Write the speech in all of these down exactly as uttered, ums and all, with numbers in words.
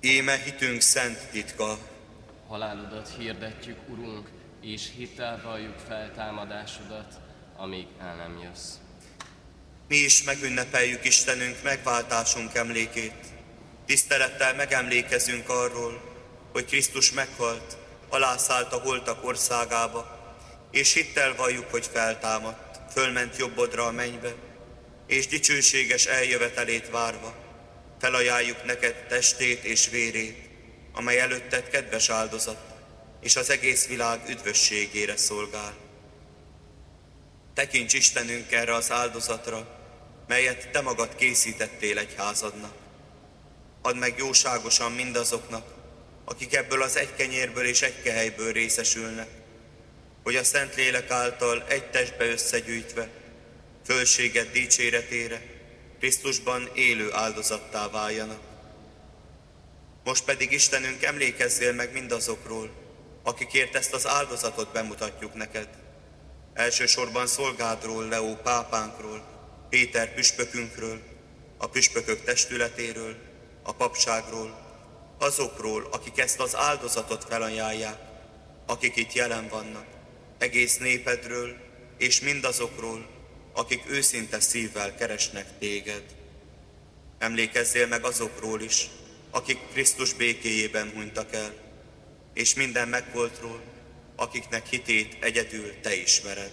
Íme hitünk szent titka. Halálodat hirdetjük, Urunk, és hittel valljuk feltámadásodat, amíg el nem jössz. Mi is megünnepeljük Istenünk megváltásunk emlékét. Tisztelettel megemlékezünk arról, hogy Krisztus meghalt, alászállt a holtak országába, és hittel valljuk, hogy feltámadt, fölment jobbodra a mennybe, és dicsőséges eljövetelét várva felajánljuk neked testét és vérét, amely előtted kedves áldozat, és az egész világ üdvösségére szolgál. Tekints Istenünk erre az áldozatra, melyet te magad készítettél egyházadnak. Add meg jóságosan mindazoknak, akik ebből az egy kenyérből és egy kehelyből részesülnek, hogy a Szentlélek által egy testbe összegyűjtve, fölséged dicséretére, Krisztusban élő áldozattá váljanak. Most pedig Istenünk, emlékezzél meg mindazokról, akikért ezt az áldozatot bemutatjuk neked. Elsősorban szolgádról, Leó pápánkról, Péter püspökünkről, a püspökök testületéről, a papságról, azokról, akik ezt az áldozatot felajánlják, akik itt jelen vannak, egész népedről, és mindazokról, akik őszinte szívvel keresnek téged. Emlékezzél meg azokról is, akik Krisztus békéjében hunytak el, és minden megvoltról, akiknek hitét egyedül te ismered.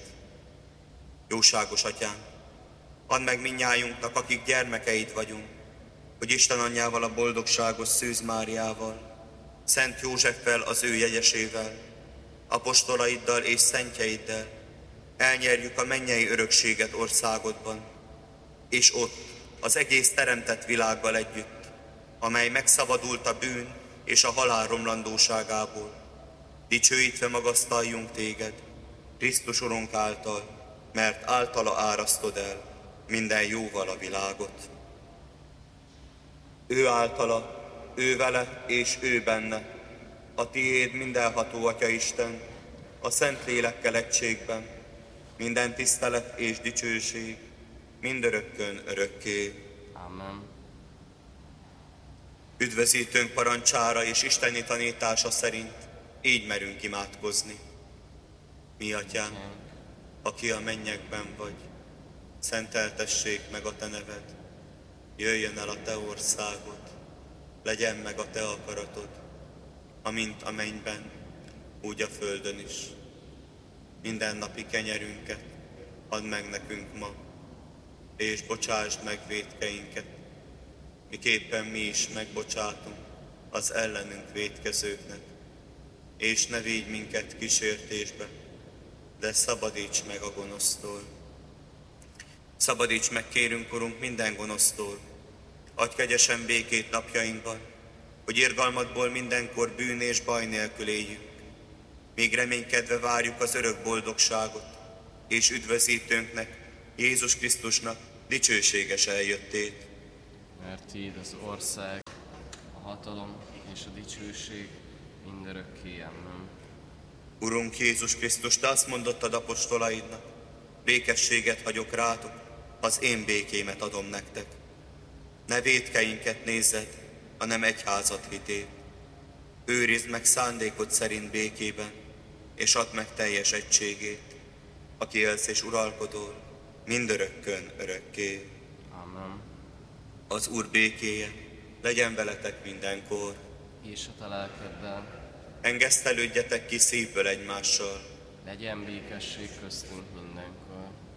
Jóságos Atyánk, add meg mindnyájunknak, akik gyermekeid vagyunk, hogy Isten anyjával, a boldogságos Szűz Máriával, Szent Józseffel, az ő jegyesével, apostolaiddal és szentjeiddel elnyerjük a mennyei örökséget országodban, és ott az egész teremtett világgal együtt, amely megszabadult a bűn és a halál romlandóságából, dicsőítve magasztaljunk téged, Krisztus Urunk által, mert általa árasztod el minden jóval a világot. Ő általa, ő vele és ő benne, a tiéd mindenható Atya Isten, a Szent Lélekkel egységben, minden tisztelet és dicsőség, mindörökkön örökké. Amen. Üdvözítőnk parancsára és isteni tanítása szerint így merünk imádkozni. Mi Atyánk, aki a mennyekben vagy, szenteltessék meg a te neved, jöjjön el a te országod, legyen meg a te akaratod, amint a mennyben, úgy a földön is. Mindennapi kenyerünket add meg nekünk ma, és bocsásd meg vétkeinket, miképpen mi is megbocsátunk az ellenünk vétkezőknek, és ne vigy minket kísértésbe, de szabadíts meg a gonosztól. Szabadíts meg, kérünk, Urunk, minden gonosztól, adj kegyesen békét napjainkban, hogy irgalmadból mindenkor bűn és baj nélkül éljünk, míg reménykedve várjuk az örök boldogságot, és üdvözítőnknek, Jézus Krisztusnak dicsőséges eljöttét. Mert tiéd az ország, a hatalom és a dicsőség mindörökké. Amen. Urunk Jézus Krisztus, te azt mondottad apostolaidnak, békességet hagyok rátok, az én békémet adom nektek. Ne vétkeinket nézzed, hanem egyházat hitét. Őrizd meg szándékod szerint békében, és add meg teljes egységét, aki élsz és uralkodol, mindörökkön örökké. Amen. Az Úr békéje legyen veletek mindenkor. És a te lelkeddel. Engesztelődjetek ki szívből egymással. Legyen békesség köztünk mindenkor.